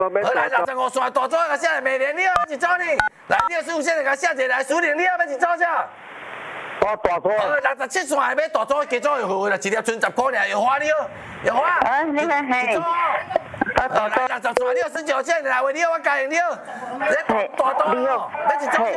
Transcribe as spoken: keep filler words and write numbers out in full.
好来，六十五线大组甲写美联了，要一组呢？来，六十五线甲写一个来苏联了，要一组啥？ 我大组。 好，六十七线要大组，加组又好啦，一粒剩十块尔，油花了，油花。 啊，你看嘿。 啊，大组，六十线六十九线来，为了我加用了，你大大组，要一组。